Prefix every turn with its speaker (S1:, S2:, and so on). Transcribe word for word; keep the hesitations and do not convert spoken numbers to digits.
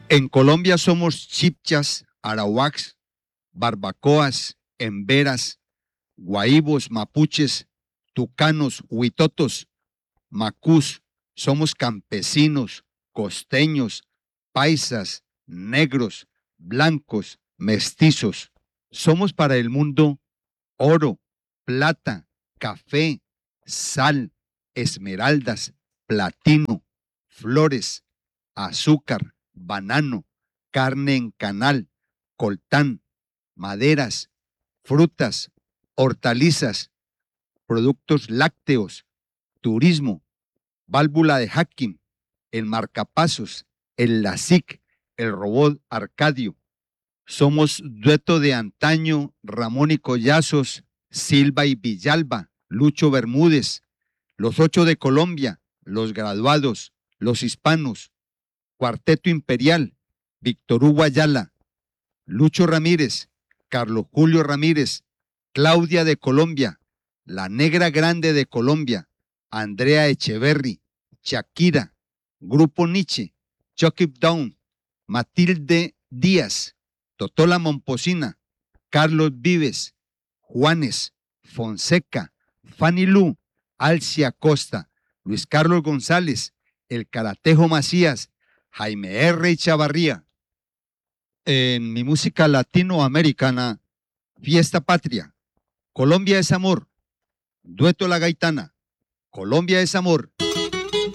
S1: En Colombia somos chipchas, arawaks, barbacoas, emberas, guaibos, mapuches, tucanos, huitotos, macús. Somos campesinos, costeños, paisas, negros, blancos, mestizos. Somos para el mundo oro, plata, café, sal, esmeraldas, platino, flores, azúcar, banano, carne en canal, coltán, maderas, frutas, hortalizas, productos lácteos, turismo, válvula de Hacking, el marcapasos, el LASIK, el robot Arcadio. Somos dueto de antaño, Ramón y Collazos, Silva y Villalba, Lucho Bermúdez, los ocho de Colombia, los graduados, los hispanos, Cuarteto Imperial, Víctor Hugo Ayala, Lucho Ramírez, Carlos Julio Ramírez, Claudia de Colombia, La Negra Grande de Colombia, Andrea Echeverry, Shakira, Grupo Nietzsche, Chuck It Down, Matilde Díaz, Totola Momposina, Carlos Vives, Juanes, Fonseca, Fanny Lu, Alcia Costa, Luis Carlos González, El Caratejo Macías, Jaime R. Echavarría. En mi música latinoamericana, Fiesta Patria, Colombia es amor, Dueto La Gaitana, Colombia es amor.